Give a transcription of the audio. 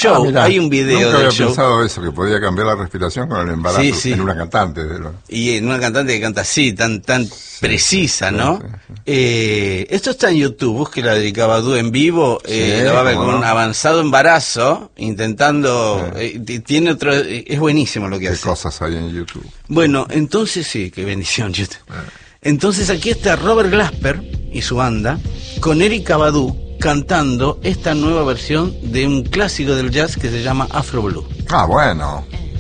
show, mirá, hay un video nunca del había show. pensado eso, que podía cambiar la respiración con el embarazo Sí, sí. en una cantante. Y en una cantante que canta así, tan precisa, sí, ¿no? sí. Esto está en YouTube, busque la de Cavadú en vivo, Sí, la va a ver cómo con no. un avanzado embarazo, intentando, tiene otro, es buenísimo lo que ¿Qué hace. cosas hay en YouTube? Bueno, entonces sí, qué bendición, YouTube. Entonces aquí está Robert Glasper y su banda, con Erykah Badu, cantando esta nueva versión de un clásico del jazz que se llama Afro Blue. Ah, bueno.